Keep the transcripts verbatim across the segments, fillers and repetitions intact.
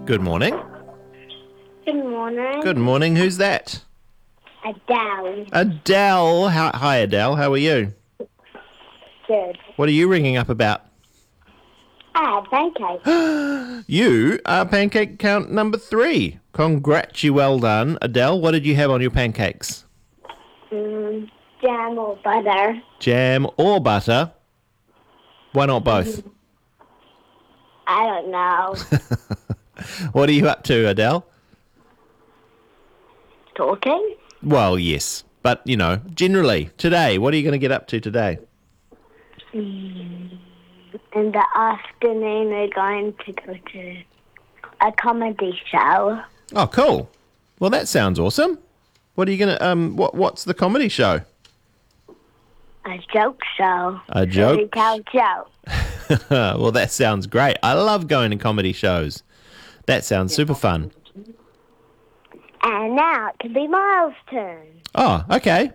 Good morning. Good morning. Good morning. Who's that? Adele. Adele. How, hi, Adele. How are you? Good. What are you ringing up about? Ah, pancake. You are pancake count number three. Congrats, you well done. Adele, what did you have on your pancakes? Mm, jam or butter. Jam or butter? Why not both? I don't know. What are you up to, Adele? Talking? Well, yes. But, you know, generally, today, what are you going to get up to today? Mm, in the afternoon, we're going to go to a comedy show. Oh, cool. Well, that sounds awesome. What are you going to, um, what, what's the comedy show? A joke show. A joke? We tell jokes. Well, that sounds great. I love going to comedy shows. That sounds super fun. And now it can be Miles' turn. Oh, okay.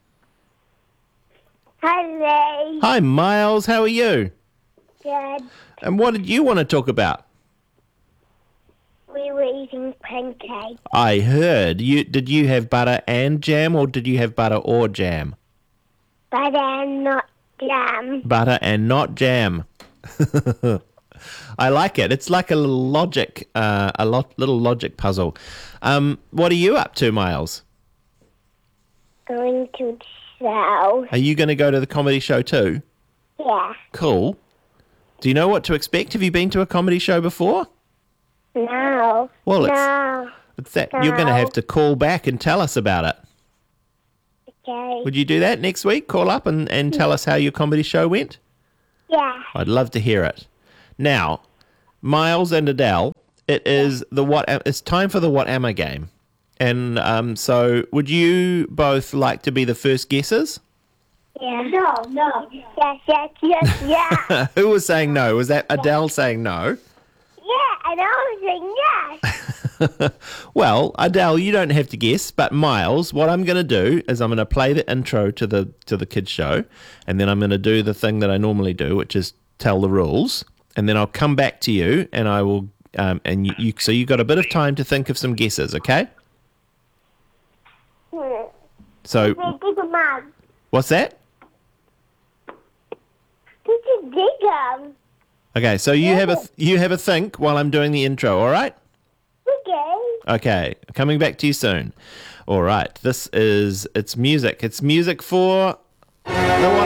Hi, Lee. Hi, Miles. How are you? Good. And what did you want to talk about? We were eating pancakes. I heard. You did you have butter and jam, or did you have butter or jam? Butter, not jam. Butter and not jam. I like it. It's like a little logic, uh, a lot, little logic puzzle. Um, what are you up to, Miles? Going to the show. Are you going to go to the comedy show too? Yeah. Cool. Do you know what to expect? Have you been to a comedy show before? No. Well, it's, no. it's that you're going to have to call back and tell us about it. Okay. Would you do that next week? Call up and, and tell us how your comedy show went? Yeah. I'd love to hear it. Now, Miles and Adele, it is the what? It's time for the What Am I game. And um, so would you both like to be the first guessers? Yeah. No, no. Yes, yes, yes, yeah. Who was saying no? Was that Adele saying no? Yeah, and I was saying yes. Well, Adele, you don't have to guess, but Miles, what I'm going to do is I'm going to play the intro to the to the kids show, and then I'm going to do the thing that I normally do, which is tell the rules, and then I'll come back to you, and I will, um, and you, you so you've got a bit of time to think of some guesses, okay? So, Dig 'em up. what's that? Did you dig 'em? Okay, so you have a th- you have a think while I'm doing the intro, all right? Okay. Okay, coming back to you soon. All right, this is it's music. It's music for the What